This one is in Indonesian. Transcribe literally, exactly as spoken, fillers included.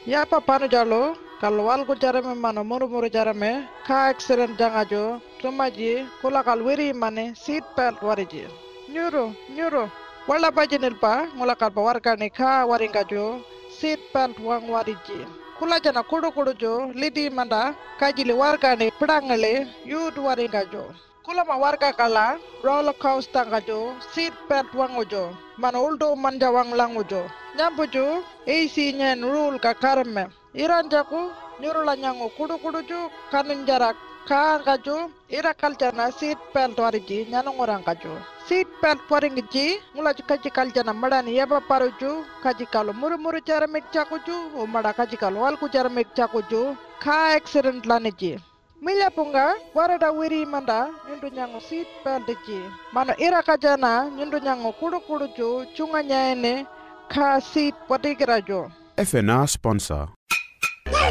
Ya pa panu jalo kalau wal ko jarame mano muru muru jarame ka accident jangajo tumaji kula kal wiri mane seat belt wariji nyuro nyuro wala bajinil pa ngula kal pa warka ne ka waringajo seat belt wang wariji kula jana kudu kudu jo lidi manda kajili warka ne pidangale yud waringajo kula ma warga kala roller coaster ngajo seat belt wangujo mana uldo manja wang langujo nyampuju isi nyen rule ka karme iran jaku nyurula nyango kudu kudu ju kanun jarak ka ngajo ira kaljana seat belt wariji nyanong orang kajo seat belt waringi mula kaji kaljana madani yaba paruju kaji kalu muru muru cara mek jakuju o mada kaji kalu walku cara mek jakuju ka accident laniji Milya punga warada wiri manda nyundu nyango seat belt ji mana ira kajana nyundu nyango kudu kudu jo chunga nyaene ka seat patigira jo F N A sponsor